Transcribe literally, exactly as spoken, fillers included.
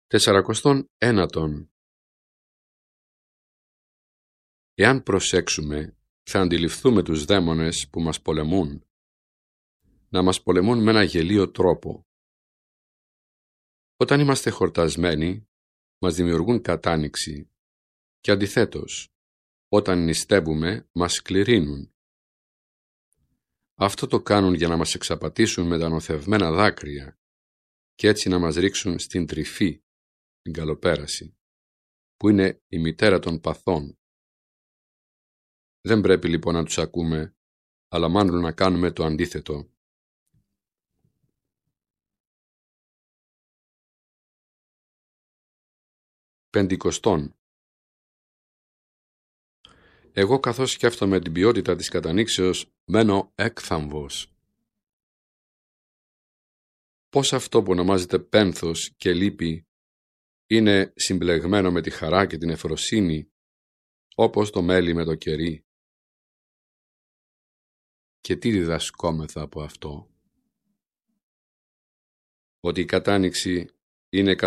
Τεσσαρακοστόν ένατον. Εάν προσέξουμε, θα αντιληφθούμε τους δαίμονες που μας πολεμούν, να μας πολεμούν με ένα γελίο τρόπο. Όταν είμαστε χορτασμένοι, μας δημιουργούν κατάνοιξη και αντιθέτως, όταν νηστεύουμε, μας σκληρύνουν. Αυτό το κάνουν για να μας εξαπατήσουν με τα νοθευμένα δάκρυα και έτσι να μας ρίξουν στην τρυφή, την καλοπέραση, που είναι η μητέρα των παθών. Δεν πρέπει λοιπόν να τους ακούμε, αλλά μάλλον να κάνουμε το αντίθετο. Πεντηκοστόν. Εγώ καθώς σκέφτομαι την ποιότητα της κατανήξεως, μένω έκθαμβος. Πώς αυτό που ονομάζεται πένθος και λύπη είναι συμπλεγμένο με τη χαρά και την ευφροσύνη, όπως το μέλι με το κερί. Και τι διδασκόμεθα από αυτό? Ότι η κατάνοιξη είναι